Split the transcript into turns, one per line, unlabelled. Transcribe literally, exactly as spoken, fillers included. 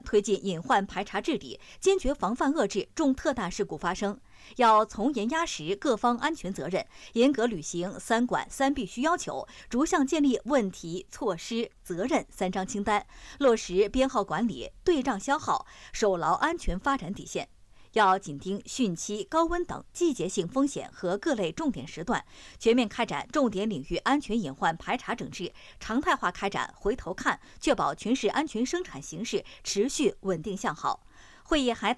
推进隐患排查治理，坚决防范遏制重特大事故发生。要从严压实各方安全责任，严格履行三管三必须要求，逐项建立问题、措施、责任三张清单，落实编号管理、对账消耗，守牢安全发展底线。要紧盯汛期、高温等季节性风险和各类重点时段，全面开展重点领域安全隐患排查整治，常态化开展回头看，确保全市安全生产形势持续稳定向好。会议还讨